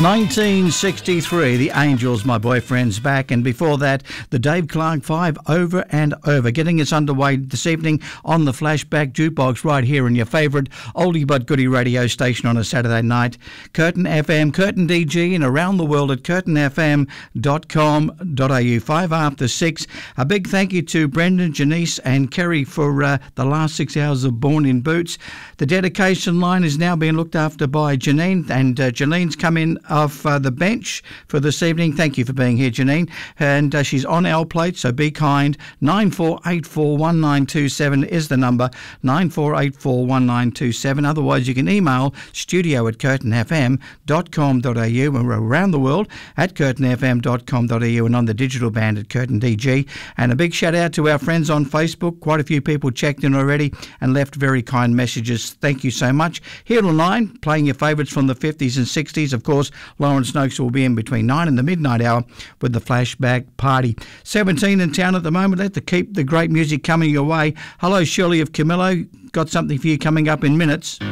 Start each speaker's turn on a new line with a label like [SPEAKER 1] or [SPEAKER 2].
[SPEAKER 1] 1963, The Angels, My Boyfriend's Back, and before that, the Dave Clark 5, Over and Over, getting us underway this evening on the Flashback Jukebox right here in your favourite oldie but goodie radio station on a Saturday night, Curtin FM, Curtin DG, and around the world at curtinfm.com.au. 5 after 6. A big thank you to Brendan, Janice and Kerry for the last 6 hours of Born in Boots. The dedication line is now being looked after by Janine, and Janine's come in off the bench for this evening. Thank you for being here, Janine. And she's on our plate, so be kind. 94841927 is the number, 94841927. Otherwise, you can email studio@curtinfm.com.au, and we're around the world at curtinfm.com.au and on the digital band at Curtin DG. And a big shout out to our friends on Facebook. Quite a few people checked in already and left very kind messages. Thank you so much. Here online, playing your favourites from the 50s and 60s. Of course, Lawrence Noakes will be in between 9 and the midnight hour with the Flashback Party. 17 in town at the moment. Let's keep the great music coming your way. Hello, Shirley of Camillo. Got something for you coming up in minutes.